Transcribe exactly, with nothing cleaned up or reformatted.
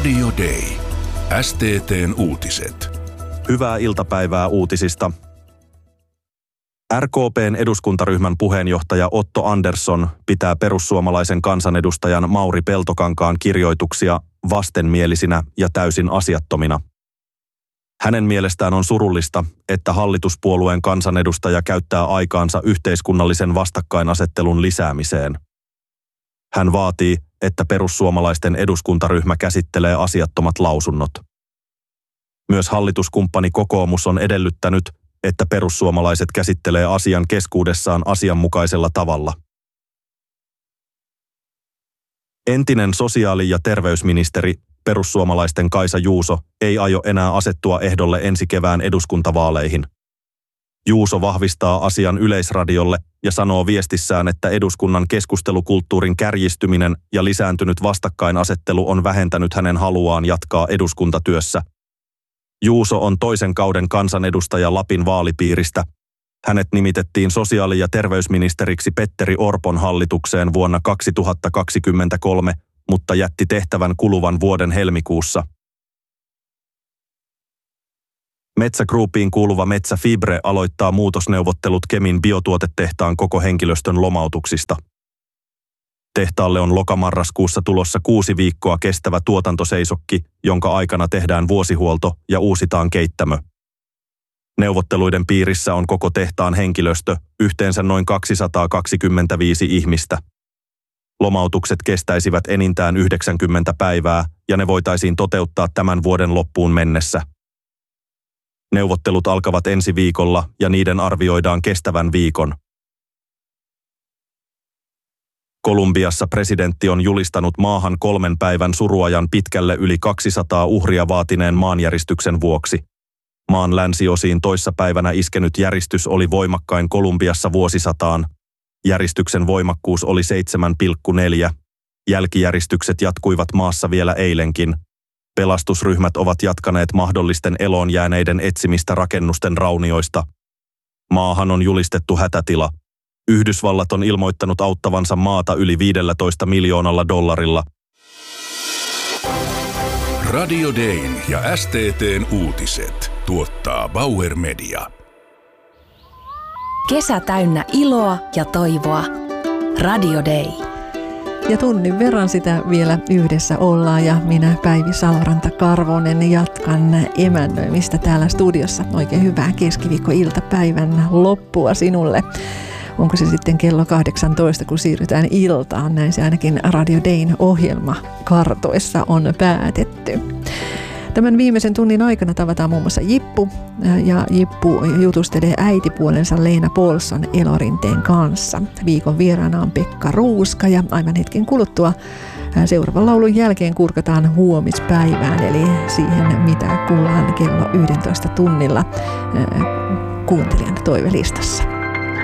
Radio Day. S T T:n uutiset. Hyvää iltapäivää uutisista. R K P:n eduskuntaryhmän puheenjohtaja Otto Andersson pitää perussuomalaisen kansanedustajan Mauri Peltokankaan kirjoituksia vastenmielisinä ja täysin asiattomina. Hänen mielestään on surullista, että hallituspuolueen kansanedustaja käyttää aikaansa yhteiskunnallisen vastakkainasettelun lisäämiseen. Hän vaatii, että perussuomalaisten eduskuntaryhmä käsittelee asiattomat lausunnot. Myös hallituskumppani kokoomus on edellyttänyt, että perussuomalaiset käsittelee asian keskuudessaan asianmukaisella tavalla. Entinen sosiaali- ja terveysministeri, perussuomalaisten Kaisa Juuso, ei aio enää asettua ehdolle ensi kevään eduskuntavaaleihin. Juuso vahvistaa asian Yleisradiolle ja sanoo viestissään, että eduskunnan keskustelukulttuurin kärjistyminen ja lisääntynyt vastakkainasettelu on vähentänyt hänen haluaan jatkaa eduskuntatyössä. Juuso on toisen kauden kansanedustaja Lapin vaalipiiristä. Hänet nimitettiin sosiaali- ja terveysministeriksi Petteri Orpon hallitukseen vuonna kaksituhattakaksikymmentäkolme, mutta jätti tehtävän kuluvan vuoden helmikuussa. Metsä Groupiin kuuluva Metsä Fibre aloittaa muutosneuvottelut Kemin biotuotetehtaan koko henkilöstön lomautuksista. Tehtaalle on lokamarraskuussa tulossa kuusi viikkoa kestävä tuotantoseisokki, jonka aikana tehdään vuosihuolto ja uusitaan keittämö. Neuvotteluiden piirissä on koko tehtaan henkilöstö, yhteensä noin kaksisataakaksikymmentäviisi ihmistä. Lomautukset kestäisivät enintään yhdeksänkymmentä päivää ja ne voitaisiin toteuttaa tämän vuoden loppuun mennessä. Neuvottelut alkavat ensi viikolla ja niiden arvioidaan kestävän viikon. Kolumbiassa presidentti on julistanut maahan kolmen päivän suruajan pitkälle yli kaksisataa uhria vaatineen maanjäristyksen vuoksi. Maan länsiosiin toissapäivänä iskenyt järistys oli voimakkain Kolumbiassa vuosisataan. Järistyksen voimakkuus oli seitsemän pilkku neljä. Jälkijäristykset jatkuivat maassa vielä eilenkin. Pelastusryhmät ovat jatkaneet mahdollisten eloon jääneiden etsimistä rakennusten raunioista. Maahan on julistettu hätätila. Yhdysvallat on ilmoittanut auttavansa maata yli viisitoista miljoonalla dollarilla. Radio Dayn ja S T T:n uutiset tuottaa Bauer Media. Kesä täynnä iloa ja toivoa. Radio Day. Ja tunnin verran sitä vielä yhdessä ollaan ja minä Päivi Saloranta-Karvonen jatkan emännöimistä täällä studiossa. Oikein hyvää keskiviikkoiltapäivän loppua sinulle. Onko se sitten kello kahdeksantoista, kun siirrytään iltaan? Näin se ainakin Radio Dayn ohjelmakartoissa on päätetty. Tämän viimeisen tunnin aikana tavataan muun muassa Jippu, ja Jippu jutustelee äitipuolensa Leena Paulson Elorinteen kanssa. Viikon vieraana on Pekka Ruuska ja aivan hetken kuluttua seuraavan laulun jälkeen kurkataan huomispäivään, eli siihen mitä kuullaan kello yksitoista tunnilla kuuntelijan toivelistassa.